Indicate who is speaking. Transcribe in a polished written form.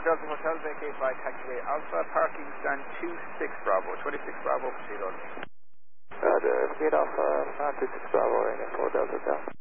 Speaker 1: Delta Hotel, vacate by taxiway Alpha, parking stand 26 Bravo, 26 Bravo, proceed on.
Speaker 2: Roger, gate Alpha, stand 26 Bravo, Rainier 4 Delta Hotel.